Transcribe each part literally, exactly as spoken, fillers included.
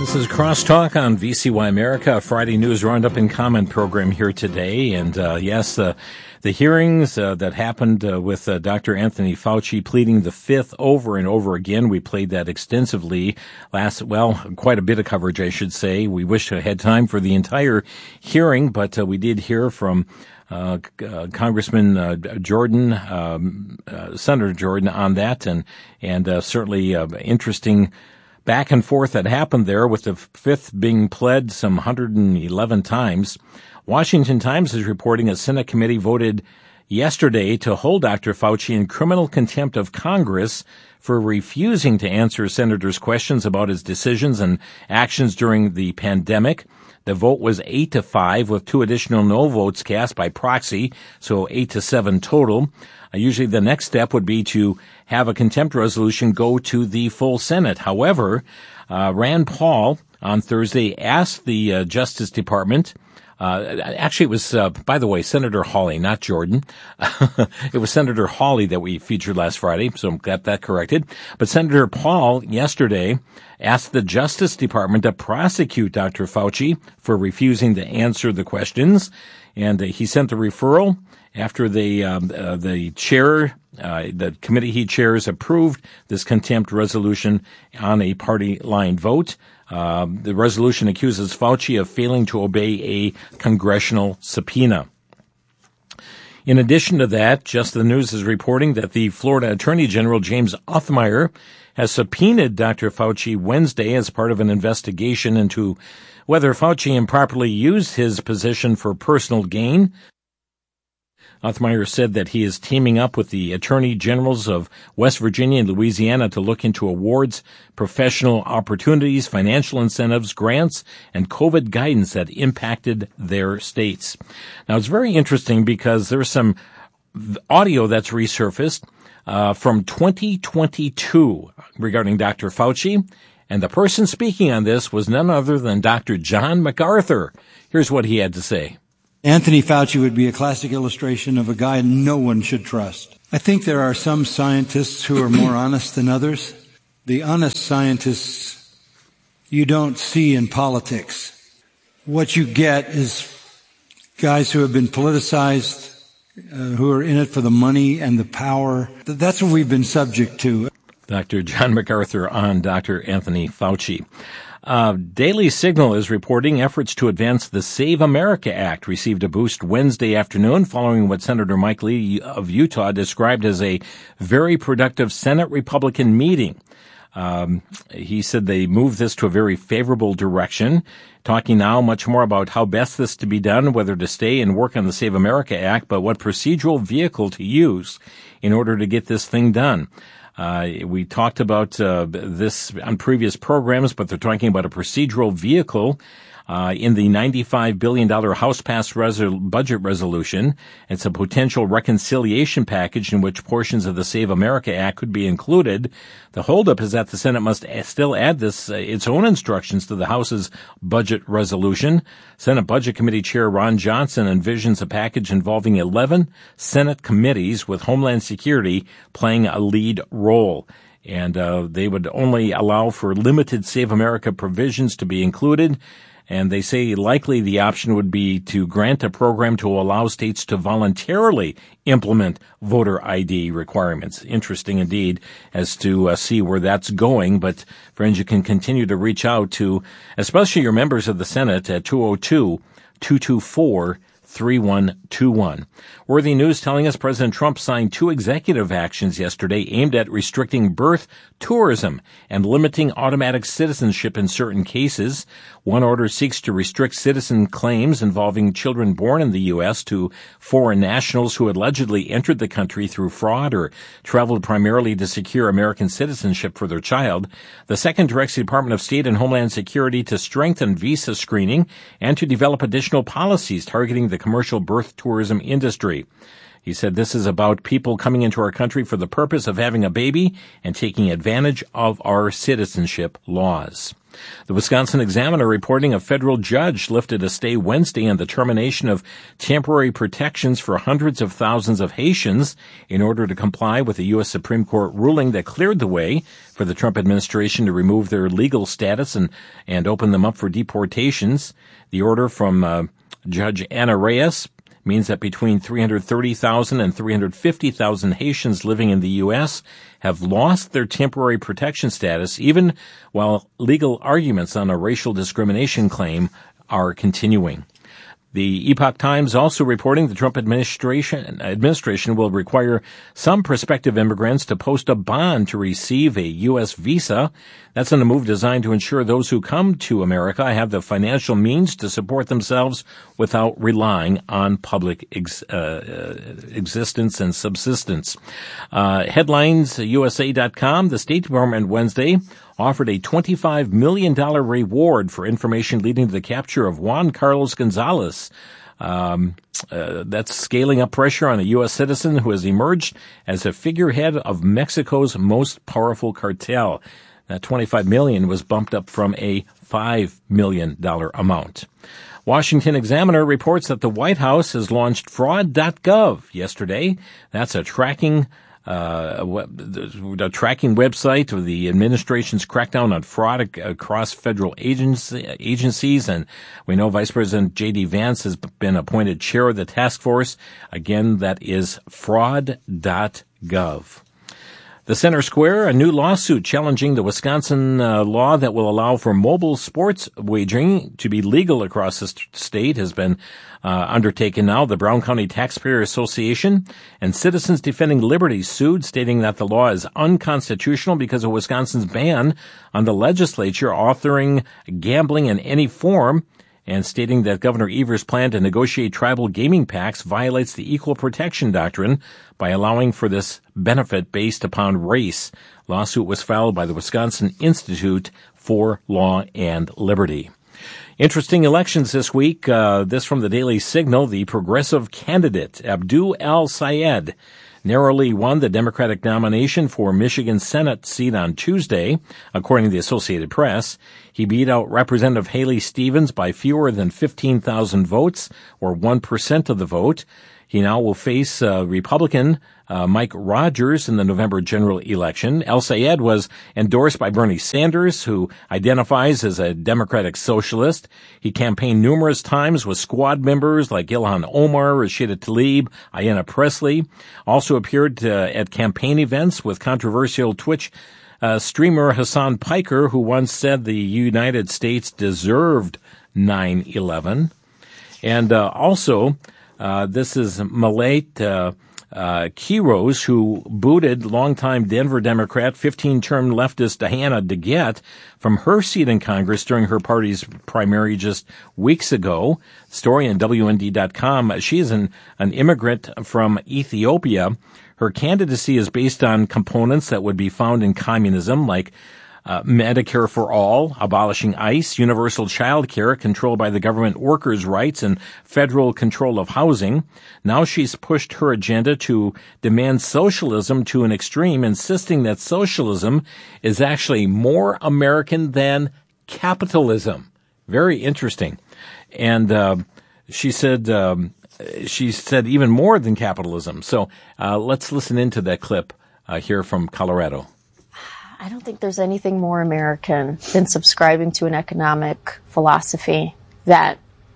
This is Crosstalk on V C Y America, a Friday News Roundup and Comment program here today. And uh, yes, uh, the hearings uh, that happened uh, with uh, Doctor Anthony Fauci pleading the fifth over and over again. We played that extensively last, well, quite a bit of coverage, I should say. We wish I had time for the entire hearing, but uh, we did hear from uh, uh, Congressman uh, Jordan, um, uh, Senator Jordan on that, and, and uh, certainly uh, interesting back and forth that happened there, with the fifth being pled some one hundred eleven times. Washington Times is reporting a Senate committee voted yesterday to hold Doctor Fauci in criminal contempt of Congress for refusing to answer senators' questions about his decisions and actions during the pandemic. The vote was eight to five, with two additional no votes cast by proxy, so eight to seven total. Uh, usually the next step would be to have a contempt resolution go to the full Senate. However, uh, Rand Paul on Thursday asked the uh, Justice Department, uh, actually it was, uh, by the way, Senator Hawley, not Jordan. It was Senator Hawley that we featured last Friday, so got that corrected. But Senator Paul yesterday asked the Justice Department to prosecute Doctor Fauci for refusing to answer the questions, and uh, he sent the referral after the um, uh, the chair, uh, the committee he chairs, approved this contempt resolution on a party line vote. Uh, the resolution accuses Fauci of failing to obey a congressional subpoena. In addition to that, Just the News is reporting that the Florida Attorney General James Othmeyer has subpoenaed Doctor Fauci Wednesday as part of an investigation into whether Fauci improperly used his position for personal gain. Othmeyer said that he is teaming up with the attorney generals of West Virginia and Louisiana to look into awards, professional opportunities, financial incentives, grants, and COVID guidance that impacted their states. Now, it's very interesting because there's some audio that's resurfaced uh, from twenty twenty-two regarding Doctor Fauci, and the person speaking on this was none other than Doctor John MacArthur. Here's what he had to say. Anthony Fauci would be a classic illustration of a guy no one should trust. I think there are some scientists who are more honest than others. The honest scientists you don't see in politics. What you get is guys who have been politicized, uh, who are in it for the money and the power. That's what we've been subject to. Doctor John MacArthur on Doctor Anthony Fauci. Uh, Daily Signal is reporting efforts to advance the Save America Act received a boost Wednesday afternoon following what Senator Mike Lee of Utah described as a very productive Senate Republican meeting. Um, he said they moved this to a very favorable direction, talking now much more about how best this to be done, whether to stay and work on the Save America Act, but what procedural vehicle to use in order to get this thing done. Uh, we talked about uh, this on previous programs, but they're talking about a procedural vehicle uh, in the ninety-five billion dollars House-passed resol- budget resolution. It's a potential reconciliation package in which portions of the Save America Act could be included. The holdup is that the Senate must still add this uh, its own instructions to the House's budget resolution. Senate Budget Committee Chair Ron Johnson envisions a package involving eleven Senate committees with Homeland Security playing a lead role. And uh, they would only allow for limited Save America provisions to be included. And they say likely the option would be to grant a program to allow states to voluntarily implement voter I D requirements. Interesting indeed as to uh, see where that's going. But friends, you can continue to reach out to, especially your members of the Senate, at two oh two, two two four, three one two one. Worthy News telling us President Trump signed two executive actions yesterday aimed at restricting birth tourism and limiting automatic citizenship in certain cases. One order seeks to restrict citizen claims involving children born in the U S to foreign nationals who allegedly entered the country through fraud or traveled primarily to secure American citizenship for their child. The second directs the Department of State and Homeland Security to strengthen visa screening and to develop additional policies targeting the commercial birth tourism industry. He said this is about people coming into our country for the purpose of having a baby and taking advantage of our citizenship laws. The Wisconsin Examiner reporting a federal judge lifted a stay Wednesday on the termination of temporary protections for hundreds of thousands of Haitians in order to comply with the U S Supreme Court ruling that cleared the way for the Trump administration to remove their legal status and, and open them up for deportations. The order from uh, Judge Anna Reyes means that between three hundred thirty thousand and three hundred fifty thousand Haitians living in the U S have lost their temporary protection status, even while legal arguments on a racial discrimination claim are continuing. The Epoch Times also reporting the Trump administration administration will require some prospective immigrants to post a bond to receive a U S visa. That's in a move designed to ensure those who come to America have the financial means to support themselves without relying on public ex, uh, existence and subsistence. Uh, headlines, U S A dot com, the State Department Wednesday offered a twenty-five million dollars reward for information leading to the capture of Juan Carlos Gonzalez. Um, uh, that's scaling up pressure on a U S citizen who has emerged as a figurehead of Mexico's most powerful cartel. That twenty-five million dollars was bumped up from a five million dollars amount. Washington Examiner reports that the White House has launched fraud dot gov yesterday. That's a tracking Uh, a tracking website of the administration's crackdown on fraud across federal agency, agencies. And we know Vice President J D Vance has been appointed chair of the task force. Again, that is fraud dot gov. The Center Square, a new lawsuit challenging the Wisconsin uh, law that will allow for mobile sports wagering to be legal across the st- state, has been uh, undertaken now. The Brown County Taxpayer Association and Citizens Defending Liberty sued, stating that the law is unconstitutional because of Wisconsin's ban on the legislature authoring gambling in any form, and stating that Governor Evers' plan to negotiate tribal gaming pacts violates the Equal Protection Doctrine by allowing for this benefit based upon race. Lawsuit was filed by the Wisconsin Institute for Law and Liberty. Interesting elections this week. Uh, this from the Daily Signal. The progressive candidate, Abdul El-Sayed, narrowly won the Democratic nomination for Michigan Senate seat on Tuesday, according to the Associated Press. He beat out Representative Haley Stevens by fewer than fifteen thousand votes, or one percent of the vote. He now will face uh, Republican uh, Mike Rogers in the November general election. El-Sayed was endorsed by Bernie Sanders, who identifies as a Democratic socialist. He campaigned numerous times with squad members like Ilhan Omar, Rashida Tlaib, Ayanna Pressley. Also appeared uh, at campaign events with controversial Twitch uh, streamer Hassan Piker, who once said the United States deserved nine eleven. And uh, also... Uh, this is Malat uh, uh, Quiroz, who booted longtime Denver Democrat, fifteen-term leftist Diana DeGette from her seat in Congress during her party's primary just weeks ago. Story on W N D dot com. She is an, an immigrant from Ethiopia. Her candidacy is based on components that would be found in communism, like Uh, Medicare for all, abolishing ICE, universal child care, control by the government workers' rights, and federal control of housing. Now she's pushed her agenda to demand socialism to an extreme, insisting that socialism is actually more American than capitalism. Very interesting. And uh, she said um, she said even more than capitalism. So uh, let's listen into that clip uh, here from Colorado. I don't think there's anything more American than subscribing to an economic philosophy that,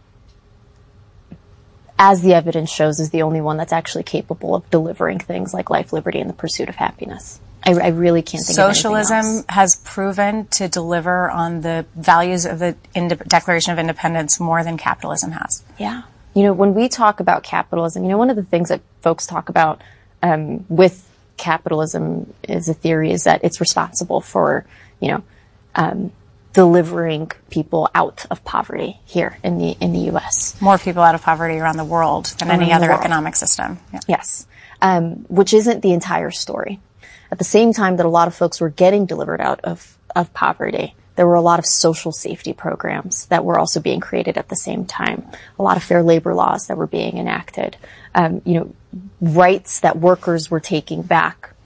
as the evidence shows, is the only one that's actually capable of delivering things like life, liberty, and the pursuit of happiness. I, I really can't think Socialism of anything else. has proven to deliver on the values of the Inde- Declaration of Independence more than capitalism has. Yeah. You know, when we talk about capitalism, you know, one of the things that folks talk about um, with capitalism is a theory is that it's responsible for, you know, um, delivering people out of poverty here in the in the U S. More people out of poverty around the world than around any other world. economic system. Yeah. Yes, um, which isn't the entire story. At the same time that a lot of folks were getting delivered out of, of poverty, there were a lot of social safety programs that were also being created at the same time. A lot of fair labor laws that were being enacted. Um, you know, rights that workers were taking back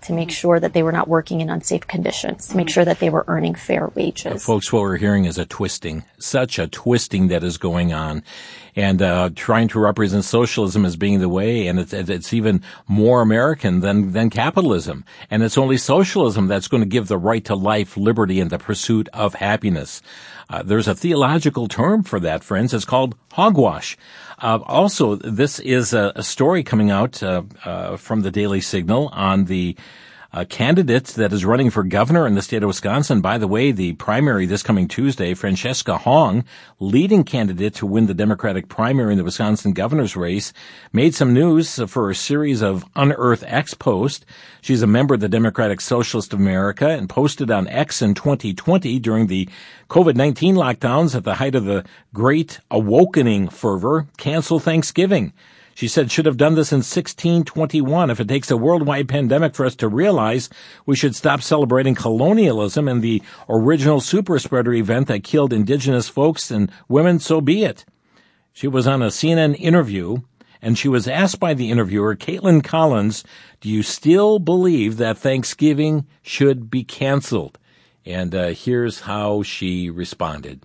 to make sure that they were not working in unsafe conditions, to make sure that they were earning fair wages. Uh, folks, what we're hearing is a twisting, such a twisting that is going on, and uh, trying to represent socialism as being the way, and it's, it's even more American than, than capitalism. And it's only socialism that's going to give the right to life, liberty, and the pursuit of happiness. Uh, there's a theological term for that, friends. It's called hogwash. Uh, also, this is a, a story coming out uh, uh, from the Daily Signal on the uh, candidate that is running for governor in the state of Wisconsin. By the way, the primary this coming Tuesday, Francesca Hong, leading candidate to win the Democratic primary in the Wisconsin governor's race, made some news for a series of Unearth X posts. She's a member of the Democratic Socialist of America and posted on X in twenty twenty during the COVID nineteen lockdowns at the height of the Great Awakening fervor, cancel Thanksgiving. She said, should have done this in sixteen twenty-one. If it takes a worldwide pandemic for us to realize we should stop celebrating colonialism and the original super spreader event that killed indigenous folks and women, so be it. She was on a C N N interview, and she was asked by the interviewer, Caitlin Collins, do you still believe that Thanksgiving should be canceled? And uh, here's how she responded.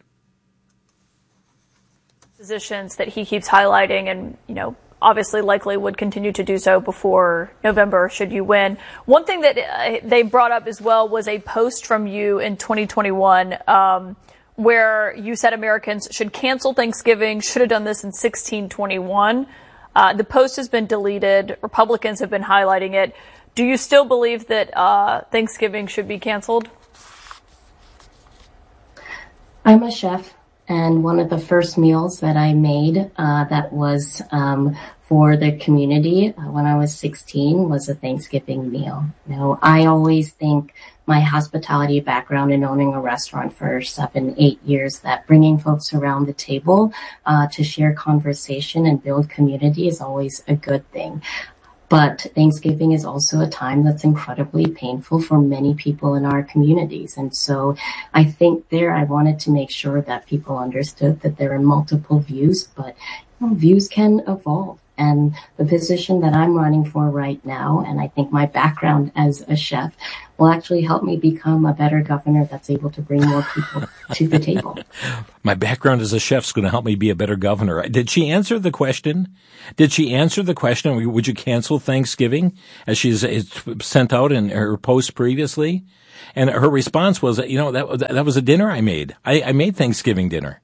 Positions that he keeps highlighting and, you know, obviously likely would continue to do so before November should you win. One thing that uh, they brought up as well was a post from you in twenty twenty-one um, where you said Americans should cancel Thanksgiving, should have done this in sixteen twenty-one. Uh, the post has been deleted. Republicans have been highlighting it. Do you still believe that uh, Thanksgiving should be canceled? I'm a chef. And one of the first meals that I made uh, that was um, for the community uh, when I was sixteen was a Thanksgiving meal. You know, I always think my hospitality background in owning a restaurant for seven, eight years, that bringing folks around the table uh, to share conversation and build community is always a good thing. But Thanksgiving is also a time that's incredibly painful for many people in our communities. And so I think there I wanted to make sure that people understood that there are multiple views, but you know, views can evolve. And the position that I'm running for right now, and I think my background as a chef, will actually help me become a better governor that's able to bring more people to the table. My background as a chef is going to help me be a better governor. Did she answer the question? Did she answer the question, would you cancel Thanksgiving, as she's sent out in her post previously? And her response was, you know, that that was a dinner I made. I, I made Thanksgiving dinner.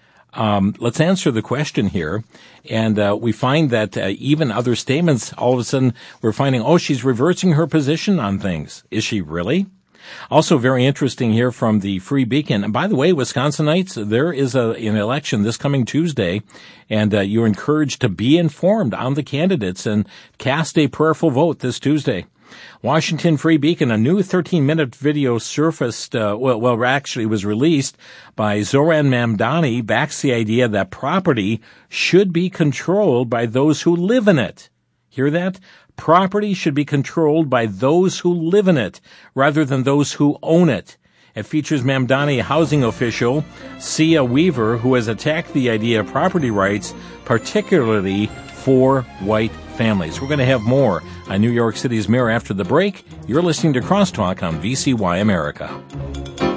Um, let's answer the question here. And uh, we find that uh, even other statements, all of a sudden, we're finding, oh, she's reversing her position on things. Is she really? Also very interesting here from the Free Beacon. And by the way, Wisconsinites, there is a, an election this coming Tuesday, and uh, you're encouraged to be informed on the candidates and cast a prayerful vote this Tuesday. Washington Free Beacon, a new thirteen-minute video surfaced, uh, well, well, actually was released by Zoran Mamdani, backs the idea that property should be controlled by those who live in it. Hear that? Property should be controlled by those who live in it, rather than those who own it. It features Mamdani housing official Sia Weaver, who has attacked the idea of property rights, particularly for white families. We're going to have more on New York City's mayor after the break. You're listening to Crosstalk on V C Y America.